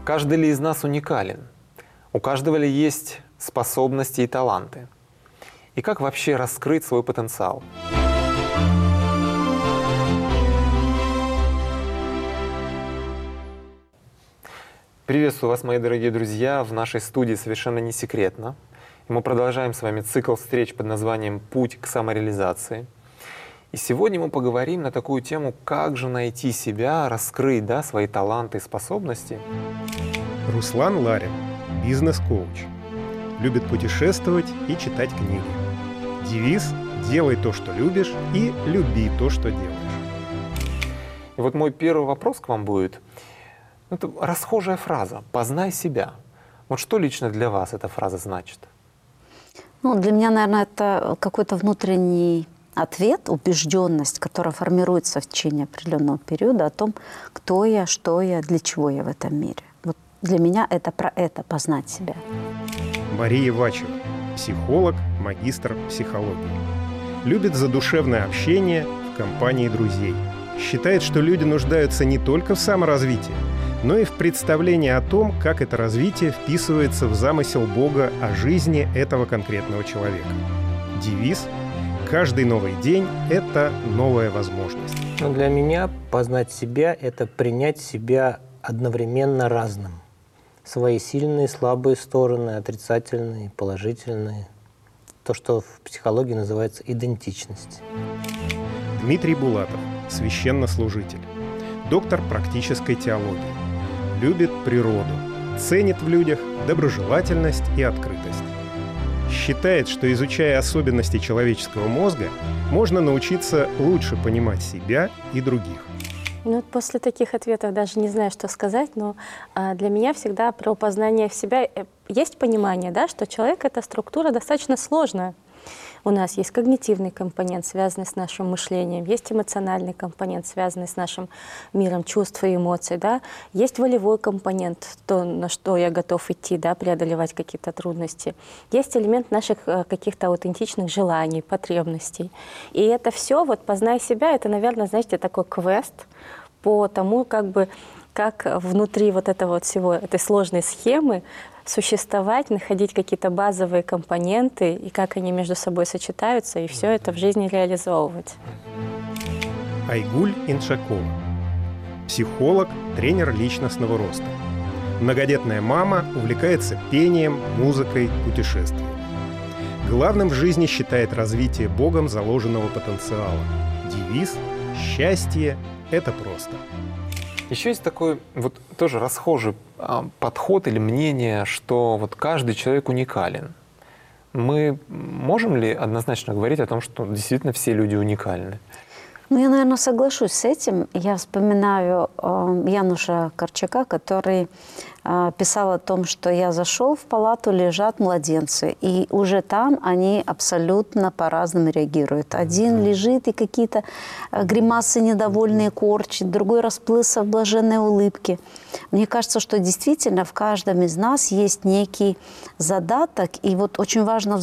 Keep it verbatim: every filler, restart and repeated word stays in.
Каждый ли из нас уникален? У каждого ли есть способности и таланты? И как вообще раскрыть свой потенциал? Приветствую вас, мои дорогие друзья, в нашей студии «Совершенно не секретно». И мы продолжаем с вами цикл встреч под названием «Путь к самореализации». И сегодня мы поговорим на такую тему, как же найти себя, раскрыть да, свои таланты и способности. Руслан Ларин, бизнес-коуч. Любит путешествовать и читать книги. Девиз «Делай то, что любишь, и люби то, что делаешь». И вот мой первый вопрос к вам будет. Это расхожая фраза «познай себя». Вот что лично для вас эта фраза значит? Ну, для меня, наверное, это какой-то внутренний ответ, убежденность, которая формируется в течение определенного периода о том, кто я, что я, для чего я в этом мире. Вот для меня это про это, познать себя. Мария Вачева, психолог, магистр психологии. Любит задушевное общение в компании друзей. Считает, что люди нуждаются не только в саморазвитии, но и в представлении о том, как это развитие вписывается в замысел Бога о жизни этого конкретного человека. Девиз «Каждый новый день – это новая возможность». Но для меня познать себя – это принять себя одновременно разным. Свои сильные, слабые стороны, отрицательные, положительные. То, что в психологии называется идентичность. Дмитрий Булатов, священнослужитель, доктор практической теологии. Любит природу, ценит в людях доброжелательность и открытость. Считает, что, изучая особенности человеческого мозга, можно научиться лучше понимать себя и других. Ну, вот после таких ответов даже не знаю, что сказать, но а, для меня всегда про познание в себя есть понимание, да, что человек — это структура достаточно сложная. У нас есть когнитивный компонент, связанный с нашим мышлением, есть эмоциональный компонент, связанный с нашим миром чувств и эмоций, да? Есть волевой компонент, то, на что я готов идти, да, преодолевать какие-то трудности. Есть элемент наших каких-то аутентичных желаний, потребностей. И это все, вот познай себя, это, наверное, знаете, такой квест по тому, как бы, как внутри вот этого вот всего, этой сложной схемы существовать, находить какие-то базовые компоненты, и как они между собой сочетаются, и все это в жизни реализовывать. Айгуль Иншакова, психолог, тренер личностного роста. Многодетная мама, увлекается пением, музыкой, путешествиями. Главным в жизни считает развитие Богом заложенного потенциала. Девиз «Счастье – это просто». Еще есть такой вот тоже расхожий а, подход или мнение, что вот каждый человек уникален. Мы можем ли однозначно говорить о том, что действительно все люди уникальны? Ну, я, наверное, соглашусь с этим. Я вспоминаю э, Януша Корчака, который э, писал о том, что я зашел в палату, лежат младенцы, и уже там они абсолютно по-разному реагируют. Один mm-hmm. лежит и какие-то э, гримасы недовольные корчит, другой расплылся в блаженной улыбке. Мне кажется, что действительно в каждом из нас есть некий задаток, и вот очень важно